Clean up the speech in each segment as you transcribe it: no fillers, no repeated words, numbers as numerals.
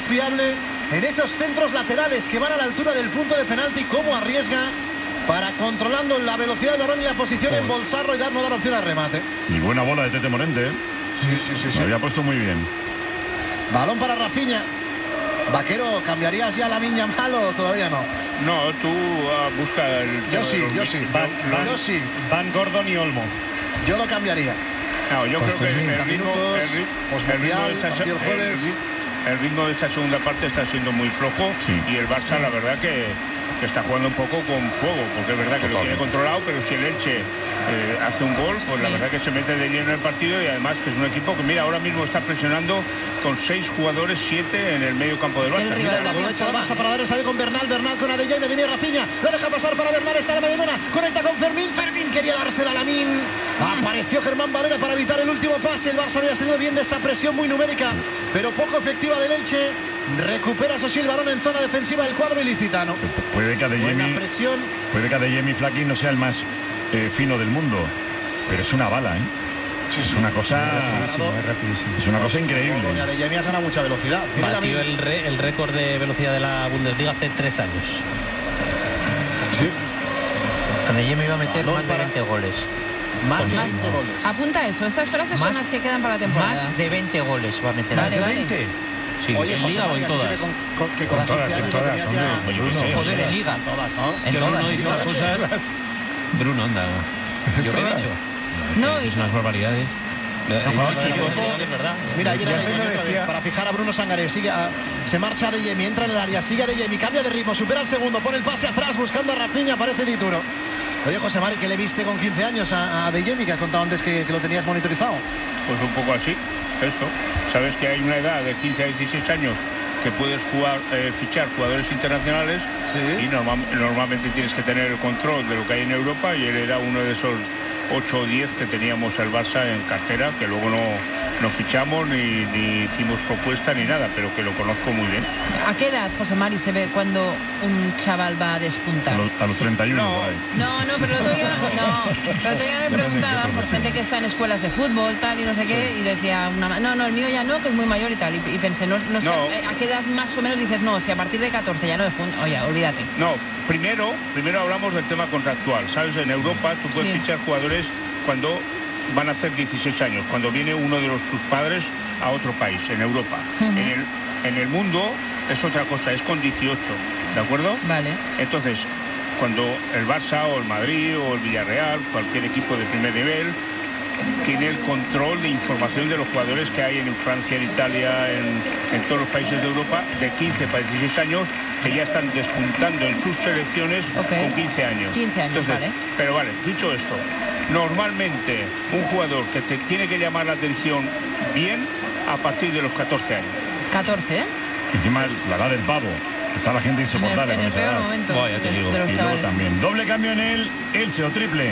fiable en esos centros laterales que van a la altura del punto de penalti. Cómo arriesga para, controlando la velocidad del balón y la posición, embolsarlo y no dar opción al remate. Y buena bola de Tete Morente. Sí. Lo había puesto muy bien. Balón para Rafinha. Vaquero, ¿cambiarías ya la Lamine Yamal o todavía no? No, tú busca el... Yo sí. Van Gordon y Olmo. Yo lo cambiaría. No, yo creo que el ritmo de esta segunda parte está siendo muy flojo, y el Barça, la verdad que está jugando un poco con fuego, porque es verdad que lo tiene controlado, pero si el Elche hace un gol, pues la verdad que se mete de lleno en el partido, y además que es un equipo que, mira, ahora mismo está presionando con 6 jugadores, 7 en el medio campo del Barça. Mira, la aprovecha el Barça para dar esa con Bernal con Adeyemi, de Rafinha, la deja pasar para Bernal, está la mediana, conecta con Fermín quería dársela a Lamine, apareció Germán Varela para evitar el último pase. El Barça había salido bien de esa presión muy numérica, pero poco efectiva del Elche. Recupera eso sí el balón en zona defensiva del cuadro ilicitano. Puede que Adeyemi Flaky no sea el más fino del mundo, pero es una bala, es una cosa rapidísimo. Es una cosa increíble. Adeyemi ha ganado mucha velocidad. Batió el récord de velocidad de la Bundesliga hace 3 años. Sí. Adeyemi iba a meter más de 20 goles. Más de 20 goles. Apunta eso, estas frases son las que quedan para la temporada. Más de 20 goles va a meter. ¿Más de 20? Sí. Oye, ¿en Liga o en todas? Con todas, en Joder, en Liga. Todas, ¿no? En todas. Bruno dice unas cosas. Bruno, anda. ¿Yo qué he dicho? No, es unas barbaridades. Es verdad. Mira, ahí viene Adeyemi para fijar a Bruno Sangaré. Se marcha Adeyemi, entra en el área, sigue Adeyemi, cambia de ritmo, supera el segundo, pone el pase atrás buscando a Rafinha, aparece Dituro. Oye, José Mari, ¿qué le viste con 15 años a Adeyemi, que has contado antes que lo tenías monitorizado? Pues un poco así, esto. Sabes que hay una edad de 15 a 16 años que puedes fichar jugadores internacionales, y normalmente tienes que tener el control de lo que hay en Europa, y él era uno de esos 8 o 10 que teníamos el Barça en cartera, que luego no fichamos ni hicimos propuesta ni nada, pero que lo conozco muy bien. ¿A qué edad, José Mari, se ve cuando un chaval va a despuntar? A los 31. No, pero el otro día me preguntaban por gente que está en escuelas de fútbol, tal, y no sé qué, y decía el mío ya no, que es muy mayor y tal, y pensé, no sé, ¿a qué edad más o menos dices, no, si a partir de 14 ya no despunta? Oye, olvídate. No, primero hablamos del tema contractual, ¿sabes? En Europa tú puedes fichar jugadores cuando van a hacer 16 años, cuando viene uno de sus padres a otro país, en Europa. En el mundo es otra cosa, es con 18, ¿de acuerdo? Vale. Entonces, cuando el Barça o el Madrid o el Villarreal, cualquier equipo de primer nivel, tiene el control de información de los jugadores que hay en Francia, en Italia, en todos los países de Europa, de 15 para 16 años, que ya están despuntando en sus selecciones con 15 años. 15 años, entonces, vale. Pero vale, dicho esto, normalmente un jugador que te tiene que llamar la atención bien a partir de los 14 años. 14, ¿eh? Encima la edad del pavo. Está la gente insoportable en el peor momento ya te digo. Y luego también doble cambio en el Elche o triple.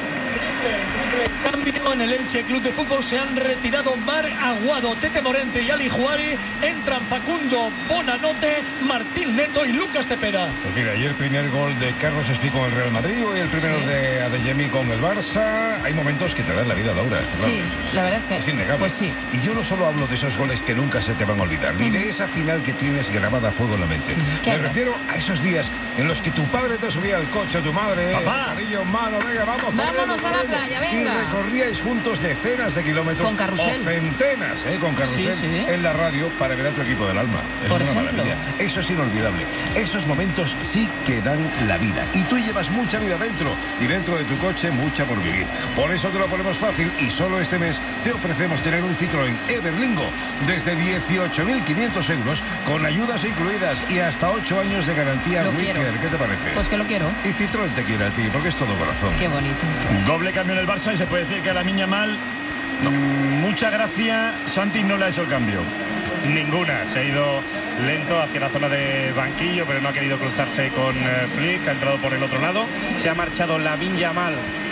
Cambio en el Elche Club de Fútbol. Se han retirado Mar Aguado, Tete Morente y Ali Juari. Entran Facundo Bonanote, Martín Neto y Lucas Cepeda. Pues mira, ayer el primer gol de Carlos Espí con el Real Madrid, hoy el primero de Adeyemi con el Barça. Hay momentos que te dan la vida, Laura. Sí, la verdad es que es innegable. Pues sí. Y yo no solo hablo de esos goles que nunca se te van a olvidar, ni de esa final que tienes grabada a fuego en la mente. Me refiero a esos días en los que tu padre te subía al coche, tu madre, cariño, mano, venga, vámonos a la playa, venga. Y recorríais juntos decenas de kilómetros con carrusel. O centenas, con carrusel en la radio para ver a tu equipo del alma. Eso es una maravilla. Eso es inolvidable. Esos momentos sí que dan la vida. Y tú llevas mucha vida dentro. Y dentro de tu coche, mucha por vivir. Por eso te lo ponemos fácil. Y solo este mes te ofrecemos tener un Citroën Everlingo desde 18.500 euros, con ayudas incluidas y hasta 8 años de garantía Wicker. ¿Qué te parece? Pues que lo quiero. Y Citroën te quiere a ti, porque es todo corazón. Qué bonito. Doble cambio en el Barça y se puede decir que a Lamine Yamal, mucha gracia. Santi no le ha hecho el cambio. Ninguna, se ha ido lento hacia la zona de banquillo, pero no ha querido cruzarse con Flick, ha entrado por el otro lado. Se ha marchado Lamine Yamal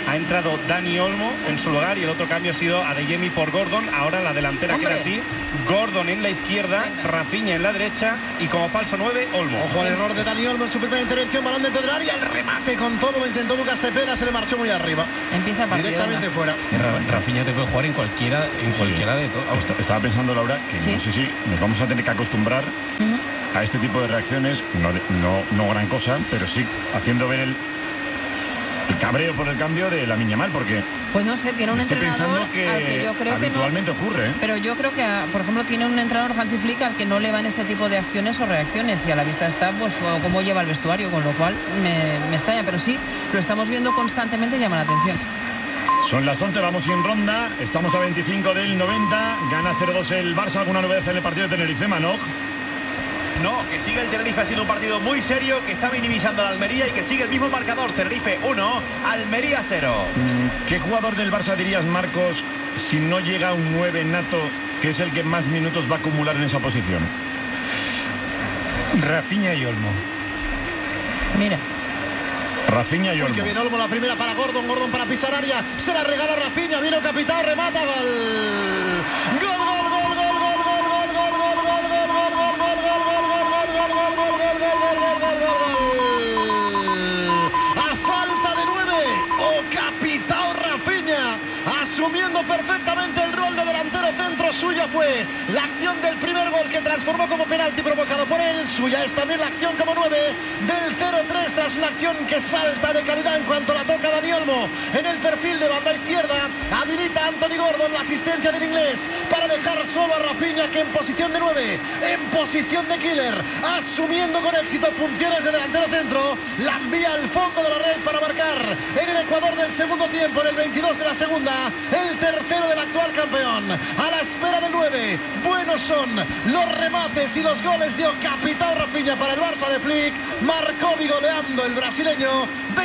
ha entrado Dani Olmo en su lugar y el otro cambio ha sido Adeyemi por Gordon. Ahora la delantera queda así: Gordon en la izquierda, Rafinha en la derecha y como falso 9, Olmo. Ojo al error de Dani Olmo en su primera intervención, balón dentro del área, el remate con todo lo intentó Lucas Cepeda, se le marchó muy arriba. Empieza directamente fuera. Rafinha te puede jugar en cualquiera de todo. Estaba pensando, Laura, que no sé si nos vamos a tener que acostumbrar a este tipo de reacciones, no gran cosa, pero sí haciendo ver el cabreo por el cambio de Lamine Yamal, porque pues no sé, tiene un entrenador al que yo creo habitualmente que no ocurre, pero yo creo que por ejemplo tiene un entrenador, Hansi Flick, al que no le van este tipo de acciones o reacciones, y a la vista está pues cómo lleva el vestuario, con lo cual me extraña, pero sí, lo estamos viendo constantemente y llama la atención. Son las 11, vamos sin ronda, estamos a 25 del 90, gana 0-2 el Barça. ¿Alguna novedad en el partido de Tenerife, Manoj? No, que sigue el Tenerife haciendo un partido muy serio, que está minimizando a la Almería y que sigue el mismo marcador. Tenerife 1, Almería 0. ¿Qué jugador del Barça dirías, Marcos, si no llega un 9 nato, que es el que más minutos va a acumular en esa posición? Rafinha y Olmo. Mira. Rafinha y Olmo. Que viene Olmo, la primera para Gordon, Gordon para pisar área, se la regala Rafinha, vino Capitao, remata, gol. A falta de 9, Capitao Rafinha, asumiendo perfectamente el rol de delantero centro. Suya fue la acción del primer gol que transformó como penalti provocado por él. Suya es también la acción como 9 del 0-3 tras una acción que salta de calidad en cuanto la toca Dani Olmo en el perfil de banda izquierda. Habilita a Anthony Gordon, la asistencia del inglés, para dejar solo a Rafinha, que en posición de 9, en posición de killer, asumiendo con éxito funciones de delantero centro, la envía al fondo de la red para marcar en el Ecuador del segundo tiempo, en el 22 de la segunda, el tercero del actual campeón. A la espera del 9, buenos son los remates y los goles de Capitao Rafinha para el Barça de Flick. Marcó vigoleando el brasileño,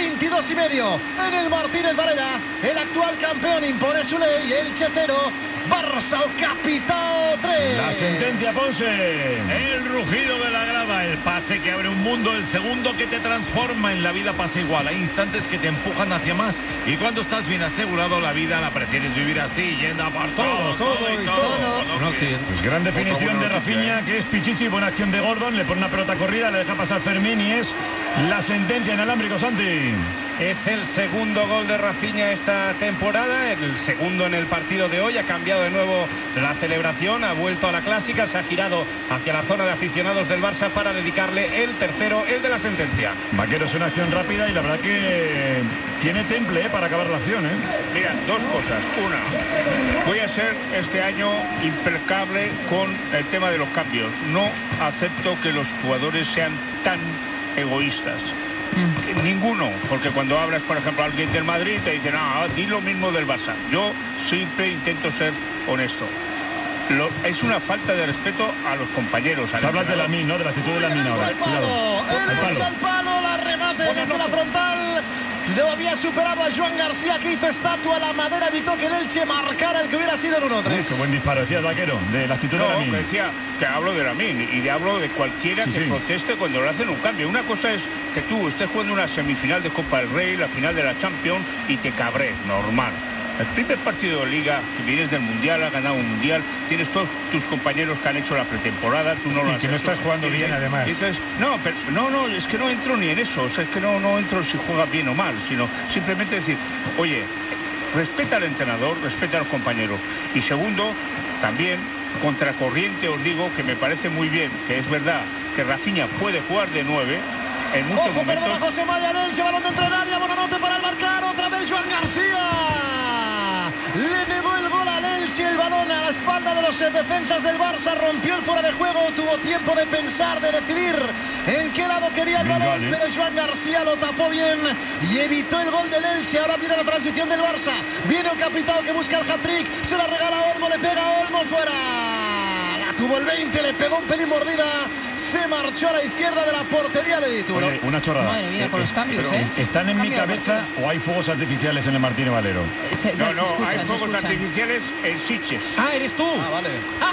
22,5 en el Martínez Valera. El actual campeón impone su ley, Elche 0, Barça o Capitao 3. La sentencia, Ponce. El rugido de la grada, el pase que abre un mundo, el segundo que te transforma. En la vida pasa igual, hay instantes que te empujan hacia más, y cuando estás bien asegurado, la vida la prefieres vivir así, yendo a por todo. Pues gran definición de Rafinha, que es Pichichi, buena acción de Gordon, le pone una pelota corrida, le deja pasar Fermín y es la sentencia inalámbrico, Santi. Es el segundo gol de Rafinha esta temporada, el segundo en el partido de hoy. Ha cambiado de nuevo la celebración, ha vuelto a la clásica, se ha girado hacia la zona de aficionados del Barça para dedicarle el tercero, el de la sentencia. Vaquero, es una acción rápida y la verdad que tiene temple para acabar la acción. Mira, dos cosas. Una, voy a ser este año impecable con el tema de los cambios. No acepto que los jugadores sean tan egoístas. Ninguno, porque cuando hablas, por ejemplo, a alguien del Madrid, te dicen, di lo mismo del Barça. Yo siempre intento ser honesto. Es una falta de respeto a los compañeros. Se habla de Lamine, ¿no? De la actitud de Lamine ahora. Él echa el palo, la remate desde la frontal. Lo había superado a Joan García, que hizo estatua. La madera evitó que el Elche marcara el que hubiera sido el 1-3. Qué buen disparo, decía el Vaquero, de la actitud de Lamine. No, decía que hablo de Lamine y hablo de cualquiera que proteste cuando le hacen un cambio. Una cosa es que tú estés jugando una semifinal de Copa del Rey, la final de la Champions, y te cabres, normal. El primer partido de Liga, que vienes del Mundial, has ganado un Mundial, tienes todos tus compañeros que han hecho la pretemporada, tú no lo has hecho. Y que no estás jugando bien, además. Entonces, no, es que no entro ni en eso. O sea, es que no entro si juega bien o mal, sino simplemente decir, oye, respeta al entrenador, respeta a los compañeros. Y segundo, también, contracorriente os digo que me parece muy bien, que es verdad que Rafinha puede jugar de 9, en muchos Ojo, momentos. perdona, José María Elche, balón de entrenaria, Bonanote para el marcar, otra vez Joan García. Le negó el gol al Elche, el balón a la espalda de los defensas del Barça, rompió el fuera de juego, tuvo tiempo de pensar, de decidir en qué lado quería el balón, pero Joan García lo tapó bien y evitó el gol del Elche. Ahora viene la transición del Barça, viene Capitao que busca el hat-trick, se la regala a Olmo, le pega a Olmo, fuera. La tuvo el 20, le pegó un pelín mordida, se marchó a la izquierda de la portería de Dituro. Oye, una chorrada. Madre mía, con los cambios, ¿Están en mi cabeza o hay fuegos artificiales en el Martínez Valero? Hay fuegos artificiales en Sitges. ¿Eres tú? Vale.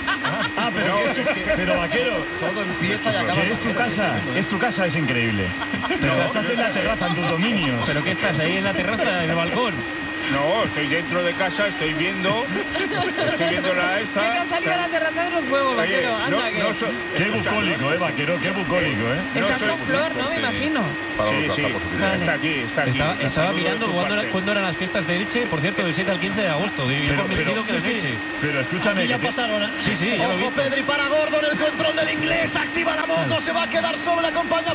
Pero Vaquero, todo empieza y acaba. Que es tu casa, es increíble. Pero estás en la terraza, en tus dominios. ¿Pero qué estás ahí en la terraza, en el balcón? No, estoy dentro de casa, estoy viendo la esta. ¿Qué te ha salido a la terraza de los fuegos, Vaquero? Anda, Qué bucólico, Vaquero, qué bucólico, Estás con Flor, ¿no? Me imagino. Sí. Está aquí. Estaba mirando cuándo eran las fiestas de Elche, por cierto, del 7 al 15 de agosto. Yo convencido que es Elche. Pero escúchame. Ya pasaron. Sí, ya lo he Ojo, visto. Pedri para Gordon, el control del inglés, activa la moto, se va a quedar solo, la acompaña